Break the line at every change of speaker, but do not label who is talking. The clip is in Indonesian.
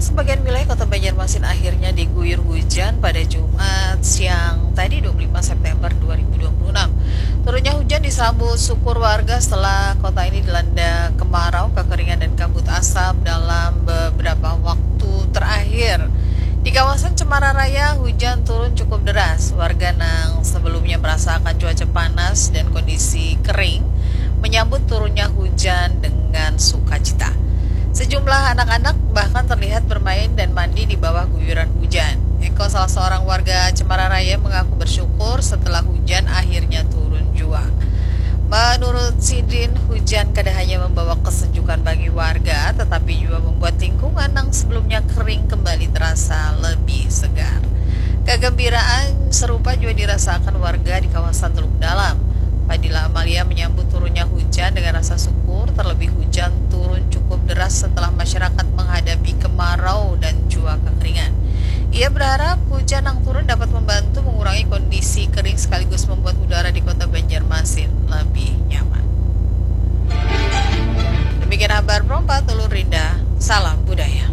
Sebagian wilayah Kota Banjarmasin akhirnya diguyur hujan pada Jumat siang tadi 25 September 2026. Turunnya hujan disambut syukur warga setelah kota ini dilanda kemarau, kekeringan, dan kabut asap dalam beberapa waktu terakhir. Di kawasan Cemara Raya, hujan turun cukup deras. Warga yang sebelumnya merasakan cuaca panas dan kondisi kering menyambut turunnya hujan dengan sukacita. Sejumlah anak-anak bahkan terlihat bermain dan mandi di bawah guyuran hujan. Eko, salah seorang warga Cemara Raya, mengaku bersyukur setelah hujan akhirnya turun jua. Menurut Sidin, hujan kada hanya membawa kesejukan bagi warga, tetapi juga membuat lingkungan yang sebelumnya kering kembali terasa lebih segar. Kegembiraan serupa juga dirasakan warga di kawasan Teluk Dalam. Fadila Amalia menyambut turunnya hujan dengan rasa syukur, terlebih hujan turun cukup deras setelah masyarakat menghadapi kemarau dan juga kekeringan. Ia berharap hujan yang turun dapat membantu mengurangi kondisi kering sekaligus membuat udara di Kota Banjarmasin lebih nyaman. Demikian kabar Perompak Telur Rinda, salam budaya.